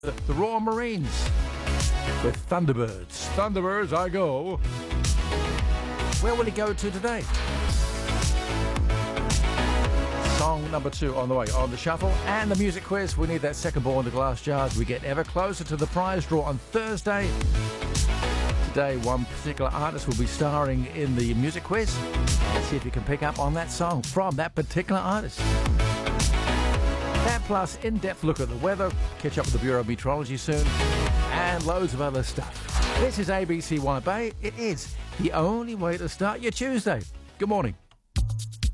The Royal Marines with Thunderbirds. Thunderbirds, I go. Where will he go to today? Song number 2 on the way on the shuffle. And the music quiz. We need that second ball in the glass jars. We get ever closer to the prize draw on Thursday. Today, one particular artist will be starring in the music quiz. Let's see if you can pick up on that song from that particular artist. That plus in-depth look at the weather, catch up with the Bureau of Meteorology soon, and loads of other stuff. This is ABC White Bay. It is the only way to start your Tuesday. Good morning.